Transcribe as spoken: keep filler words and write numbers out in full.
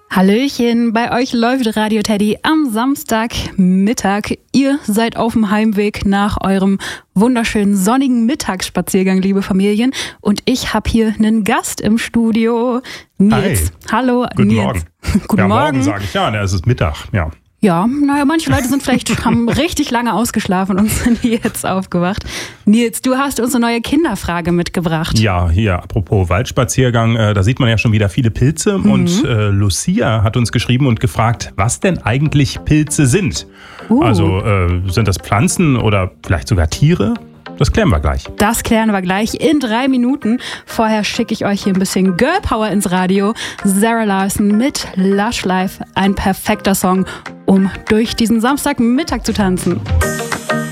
Hallöchen, bei euch läuft Radio Teddy am Samstagmittag. Ihr seid auf dem Heimweg nach eurem wunderschönen sonnigen Mittagsspaziergang, liebe Familien. Und ich habe hier einen Gast im Studio. Nils. Hi. Hallo, Guten Nils. Morgen. Guten ja, Morgen. Morgen sage ich, ja, es ist Mittag, ja. Ja, naja, manche Leute sind vielleicht, haben richtig lange ausgeschlafen und sind jetzt aufgewacht. Nils, du hast uns eine neue Kinderfrage mitgebracht. Ja, hier, apropos Waldspaziergang, äh, da sieht man ja schon wieder viele Pilze. Mhm. Und äh, Lucia hat uns geschrieben und gefragt, was denn eigentlich Pilze sind. Uh. Also äh, sind das Pflanzen oder vielleicht sogar Tiere? Das klären wir gleich. Das klären wir gleich in drei Minuten. Vorher schicke ich euch hier ein bisschen Girl Power ins Radio. Zara Larsson mit Lush Life, ein perfekter Song, um durch diesen Samstagmittag zu tanzen.